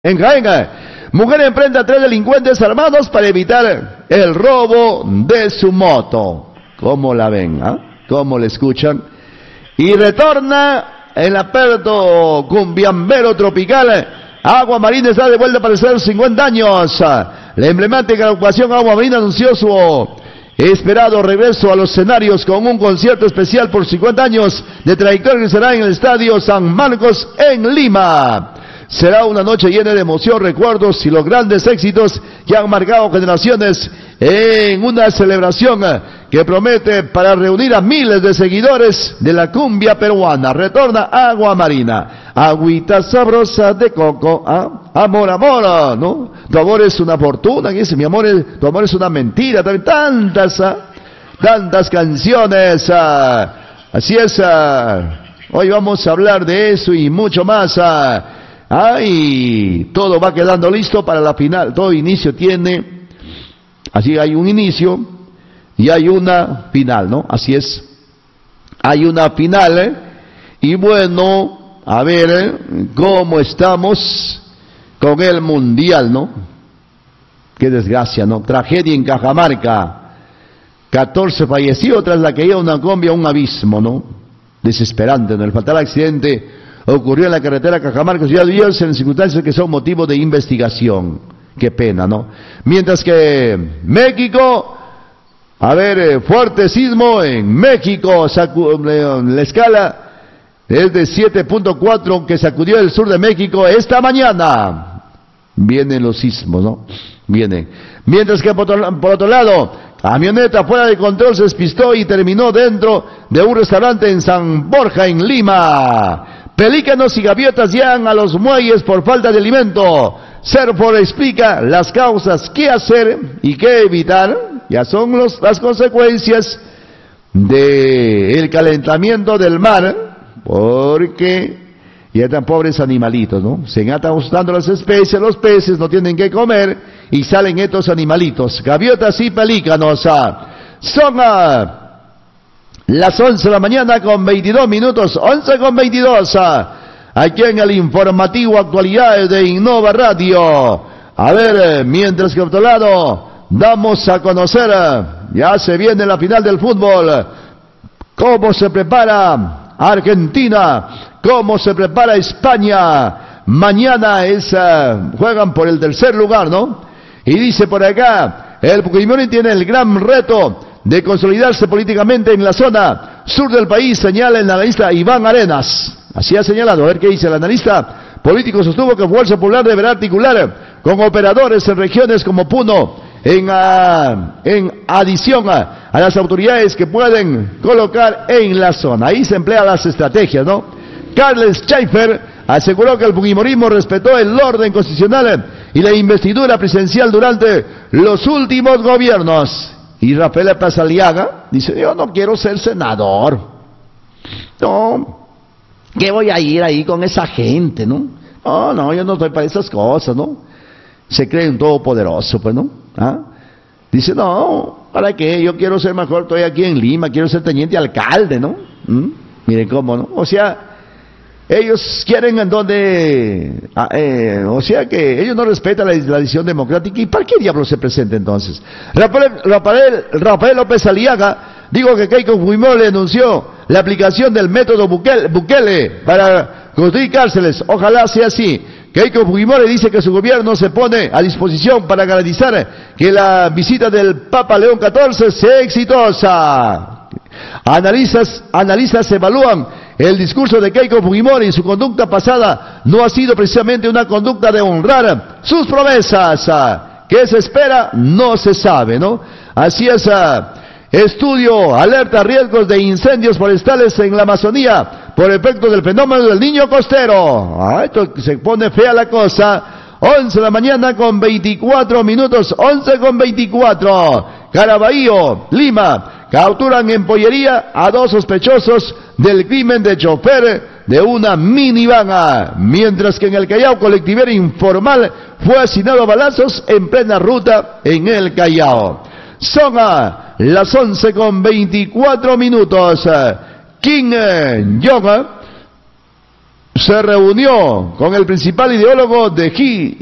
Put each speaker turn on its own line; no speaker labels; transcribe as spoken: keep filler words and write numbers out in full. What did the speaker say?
En Jaén, mujer emprende a tres delincuentes armados para evitar el robo de su moto. ¿Cómo la ven? ¿Ah? ¿Cómo la escuchan? Y retorna el aperto cumbiambero tropical. Agua Marina está de vuelta para hacer cincuenta años. La emblemática agrupación Agua Marina anunció su esperado regreso a los escenarios con un concierto especial por cincuenta años de trayectoria que será en el Estadio San Marcos en Lima. Será una noche llena de emoción, recuerdos y los grandes éxitos que han marcado generaciones en una celebración que promete para reunir a miles de seguidores de la cumbia peruana. Retorna Agua Marina, agüita sabrosa de coco, ¿ah? Amor, amor, ¿no? Tu amor es una fortuna, dice, mi amor es, tu amor es una mentira, también tantas, ¿ah? tantas canciones, ¿ah? Así es, ¿ah? Hoy vamos a hablar de eso y mucho más, ¿ah? Ay, todo va quedando listo para la final. Todo inicio tiene, así hay un inicio y hay una final, ¿no? Así es. Hay una final, ¿eh? Y bueno, a ver, ¿eh? cómo estamos con el mundial, ¿no? Qué desgracia, ¿no? Tragedia en Cajamarca. catorce fallecidos tras la caída de una combi a un abismo, ¿no? Desesperante, ¿no? El fatal accidente ocurrió en la carretera Cajamarca, Ciudad de Dios, en circunstancias que son motivo de investigación. Qué pena, ¿no? Mientras que México, a ver, fuerte sismo en México, la escala es de siete punto cuatro que sacudió el sur de México esta mañana. Vienen los sismos, ¿no? Vienen. Mientras que por otro, por otro lado, camioneta fuera de control se despistó y terminó dentro de un restaurante en San Borja, en Lima. Pelícanos y gaviotas llegan a los muelles por falta de alimento. Serfor explica las causas, qué hacer y qué evitar. Ya son los, las consecuencias del calentamiento del mar, porque ya están pobres animalitos, ¿no? Se están gustando las especies, los peces no tienen que comer y salen estos animalitos. Gaviotas y pelícanos. Ah, son ah, las once de la mañana con veintidós minutos, once con veintidós, aquí en el informativo Actualidades de Innova Radio. A ver, mientras que a otro lado damos a conocer, ya se viene la final del fútbol, cómo se prepara Argentina, cómo se prepara España. Mañana es, uh, juegan por el tercer lugar, ¿no? Y dice por acá, el Fujimori tiene el gran reto de consolidarse políticamente en la zona sur del país, señala el analista Iván Arenas. Así ha señalado. A ver qué dice el analista político. Sostuvo que Fuerza Popular deberá articular con operadores en regiones como Puno, en, uh, en adición a, a las autoridades que pueden colocar en la zona. Ahí se emplean las estrategias, ¿no? Carles Schaeffer aseguró que el fujimorismo respetó el orden constitucional y la investidura presidencial durante los últimos gobiernos. Y Rafael Paz Aliaga dice, yo no quiero ser senador. No, ¿qué voy a ir ahí con esa gente, no? No, no, yo no estoy para esas cosas, ¿no? Se cree un todopoderoso, pues, ¿no? ¿Ah? Dice, no, ¿para qué? Yo quiero ser mejor, estoy aquí en Lima, quiero ser teniente alcalde, ¿no? ¿Mm? Miren cómo, ¿no? O sea, ellos quieren en donde, ah, eh, o sea que ellos no respetan la, la decisión democrática. ¿Y para qué diablos se presenta entonces? Rafael, Rafael, Rafael López Aliaga dijo que Keiko Fujimori anunció la aplicación del método Bukele, Bukele para construir cárceles. Ojalá sea así. Keiko Fujimori dice que su gobierno se pone a disposición para garantizar que la visita del Papa León catorce sea exitosa. Analistas, analistas evalúan el discurso de Keiko Fujimori y su conducta pasada no ha sido precisamente una conducta de honrar sus promesas. ¿Qué se espera? No se sabe, ¿no? Así es. Estudio alerta riesgos de incendios forestales en la Amazonía por efecto del fenómeno del niño costero. Ah, esto se pone fea la cosa. once de la mañana con veinticuatro minutos, once con veinticuatro. Caraballo, Lima. Capturan en pollería a dos sospechosos del crimen de chofer de una minivan, mientras que en el Callao, colectivero informal fue asesinado a balazos en plena ruta en el Callao. Son a las once con veinticuatro minutos. Kim Jong se reunió con el principal ideólogo de Xi